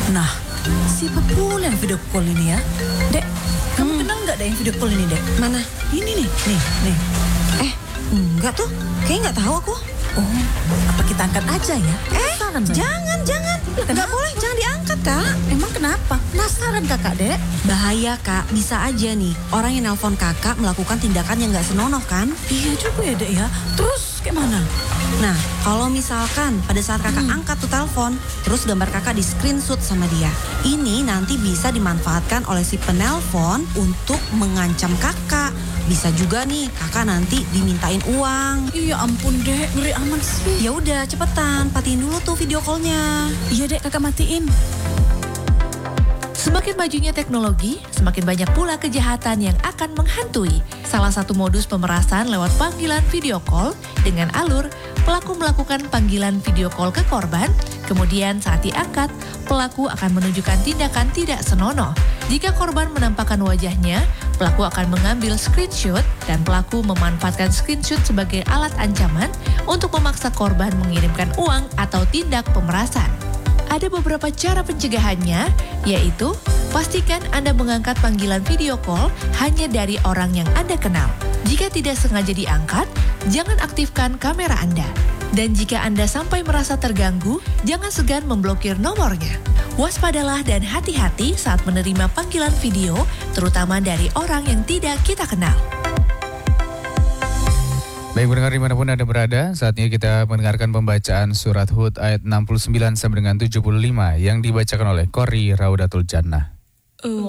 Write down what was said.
Nah, siapa pula yang video call ini ya? Dek, kamu kenal nggak ada yang video call ini, Dek? Mana? Ini nih. Enggak tuh. Kayaknya nggak tahu aku. Oh, apa kita angkat aja ya? Penasaran saya. Jangan. Nggak boleh, jangan diangkat, Kak. Emang kenapa? Penasaran kakak, Dek? Bahaya, Kak. Bisa aja nih, orang yang nelpon kakak melakukan tindakan yang nggak senonoh kan? Iya juga ya, Dek ya. Terus kayak mana? Nah, kalau misalkan pada saat kakak angkat tuh telepon, terus gambar kakak di screenshot sama dia. Ini nanti bisa dimanfaatkan oleh si penelpon untuk mengancam kakak. Bisa juga nih, kakak nanti dimintain uang. Iya ampun, Dek. Ngeri aman sih. Ya udah, cepetan, matiin dulu tuh video call-nya. Iya, Dek, kakak matiin. Semakin majunya teknologi, semakin banyak pula kejahatan yang akan menghantui. Salah satu modus pemerasan lewat panggilan video call dengan alur pelaku melakukan panggilan video call ke korban, kemudian saat diangkat, pelaku akan menunjukkan tindakan tidak senonoh. Jika korban menampakkan wajahnya, pelaku akan mengambil screenshot dan pelaku memanfaatkan screenshot sebagai alat ancaman untuk memaksa korban mengirimkan uang atau tindak pemerasan. Ada beberapa cara pencegahannya, yaitu pastikan Anda mengangkat panggilan video call hanya dari orang yang Anda kenal. Jika tidak sengaja diangkat, jangan aktifkan kamera Anda. Dan jika Anda sampai merasa terganggu, jangan segan memblokir nomornya. Waspadalah dan hati-hati saat menerima panggilan video, terutama dari orang yang tidak kita kenal. Baik pendengar dimanapun Anda berada, saatnya kita mendengarkan pembacaan surat Hud ayat 69 sampai dengan 75 yang dibacakan oleh Qori Raudatul Jannah.